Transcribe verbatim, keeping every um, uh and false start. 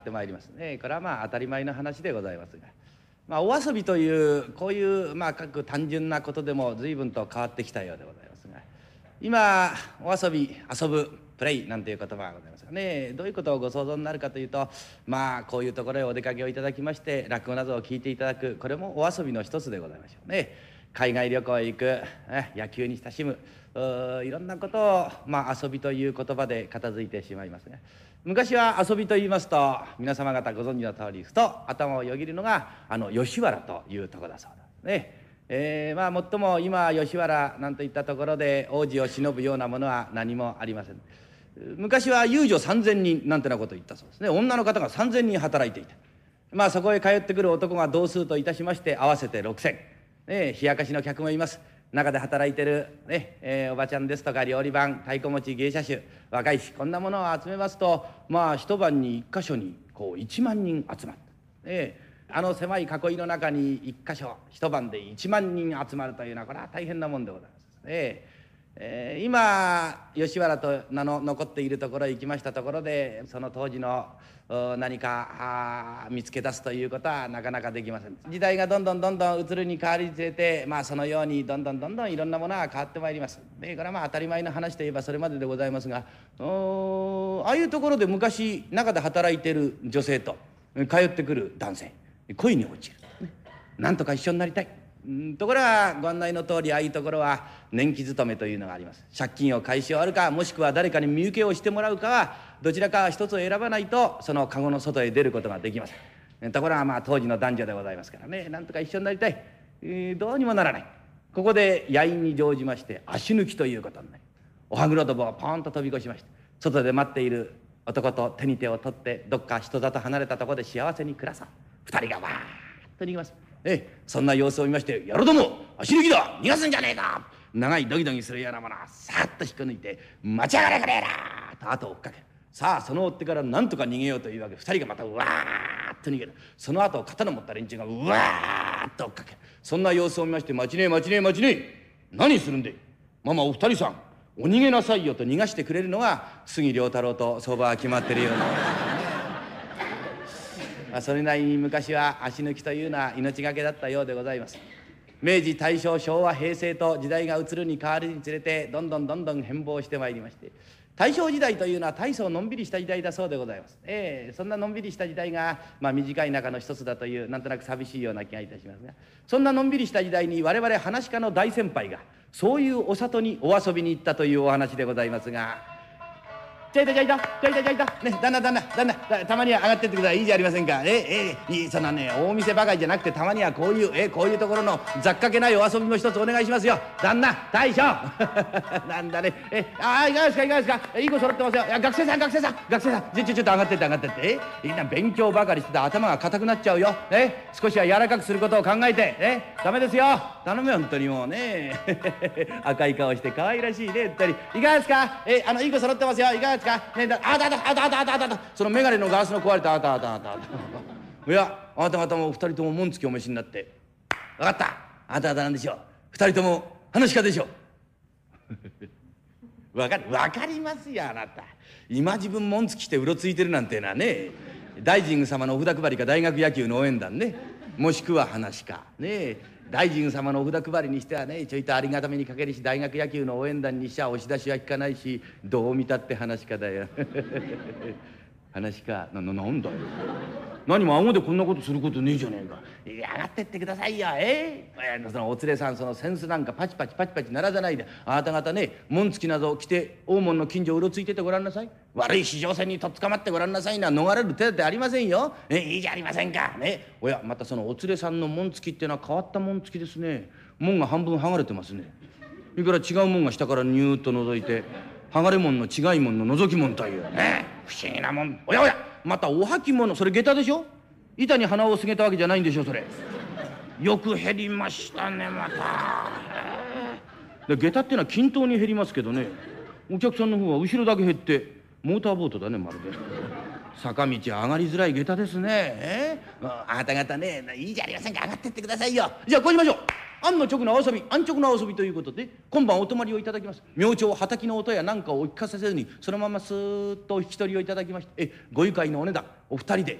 ってまいりますね。これはまあ当たり前の話でございますが、まあ、お遊びというこういうまあ各単純なことでも随分と変わってきたようでございますが、今お遊び遊ぶプレイなんていう言葉がございますがね、どういうことをご想像になるかというと、まあこういうところへお出かけをいただきまして落語などを聞いていただく、これもお遊びの一つでございましょうね。海外旅行へ行く、野球に親しむ、いろんなことを、まあ、遊びという言葉で片付いてしまいますが、昔は遊びと言いますと皆様方ご存知の通りふと頭をよぎるのがあの吉原というところだそうですね。えー、まあもっとも今吉原なんといったところで王子を忍ぶようなものは何もありません。昔は遊女さんぜんにんなんてなことを言ったそうですね。女の方がさんぜんにん働いていた。まあそこへ通ってくる男が同数といたしまして合わせてろくせん、ね、冷やかしの客もいます。中で働いてる、ねえー、おばちゃんですとか料理番太鼓持ち芸者衆若いし、こんなものを集めますとまあ一晩に一箇所にこういちまんにん集まった、ね、あの狭い囲いの中に一箇所一晩でいちまんにん集まるというのはこれは大変なもんでございますね。えー、今吉原と名の残っているところへ行きましたところでその当時の何か見つけ出すということはなかなかできません。時代がどんどんどんどん移るに変わりにつれて、まあ、そのようにどんどんどんどんいろんなものが変わってまいります。でこれはまあ当たり前の話といえばそれまででございますが、ああいうところで昔中で働いている女性と通ってくる男性恋に落ちる、ね、なんとか一緒になりたい。ところがご案内の通りああいうところは年季勤めというのがあります。借金を返し終わるかもしくは誰かに身請けをしてもらうかはどちらか一つを選ばないとその籠の外へ出ることができません。ところがまあ当時の男女でございますからね、なんとか一緒になりたい、えー、どうにもならない。ここで野因に乗じまして足抜きということになり、おはぐろどぼをポンと飛び越しまして外で待っている男と手に手を取ってどっか人里離れたところで幸せに暮らそう。二人がわーっと逃げます。ええ、そんな様子を見まして「やろども足抜きだ逃がすんじゃねえか」長いドギドギするようなものをさっと引っこ抜いて「待ち上がれくれら」と後を追っかける。さあその追ってからなんとか逃げようというわけで二人がまたうわーっと逃げる。その後を刀を持った連中がうわーっと追っかける。そんな様子を見まして「待ちねえ待ちねえ待ちねえ何するんでママお二人さんお逃げなさいよ」と逃がしてくれるのが杉良太郎と相場が決まってるようなまあそれなりに昔は足抜きというのは命がけだったようでございます。明治大正昭和平成と時代が移るに変わるにつれてどんどんどんどん変貌してまいりまして、大正時代というのは大層のんびりした時代だそうでございます。ええ、そんなのんびりした時代が、まあ、短い中の一つだというなんとなく寂しいような気がいたしますが、そんなのんびりした時代に我々噺家の大先輩がそういうお里にお遊びに行ったというお話でございますが、ちょいとちょいとちょいとちょいとね、旦那旦那旦那たまには上がってってください。いいじゃありませんか。ええいいそんなね大店ばかりじゃなくてたまにはこういうえこういうところの雑かけないお遊びも一つお願いしますよ。旦那大将なんだねえああいかがですかいかがですか。いい子揃ってますよ。いや学生さん学生さん学生さんちょちょちょっと上がってって上がってってえみんな勉強ばかりしてて頭が硬くなっちゃうよ。え少しは柔らかくすることを考えてえダメですよ。頼むよ本当にもうね赤い顔して可愛らしいね二人いかがですか。えあのいい子揃ってますよ。いかがですか。ね、だあたあたあたあたあたあたあたその眼鏡のガラスの壊れたあたあたあたあたいやあなた方も二人とも紋付きお召しになって分かったあなた方なんでしょう。二人とも噺家でしょう分かる分かりますよあなた。今自分紋付きしてうろついてるなんていうのはね大神様のお札配りか大学野球の応援団ねもしくは噺家ねえ大神様のお札配りにしてはねちょいとありがためにかけるし大学野球の応援団にしちゃ押し出しは効かないしどう見たって噺家だよ噺家なななんだよ何も顎でこんなことすることねえじゃねえか。いや上がってってくださいよええそのお連れさんその扇子なんかパチパチパチパチ鳴らさないであなた方ね紋付きなど着て大門の近所うろついててごらんなさい。悪い市場線にとっ捕まってごらんなさいな逃れる手だってありませんよ。えいいじゃありませんかね。おやまたそのお連れさんの紋付きっていうのは変わった紋付きですね。門が半分剥がれてますね。それから違う門が下からニューッと覗いて剥がれ門の違い門の覗き門というね不思議なもん。おやおやまたお履物それ下駄でしょ。板に鼻をすげたわけじゃないんでしょそれ。よく減りましたねまた。で下駄っていうのは均等に減りますけどねお客さんの方は後ろだけ減ってモーターボートだねまるで。坂道上がりづらい下駄ですね。えあなた方ねいいじゃありませんか上がってってくださいよ。じゃあこうしましょう。 安の直なお遊び、安直なお遊びということで、今晩お泊まりをいただきます。明朝、畑の音やなんかをお聞かせせずに、そのまますーっとお引き取りをいただきまして、え、ご愉快のお値段、お二人で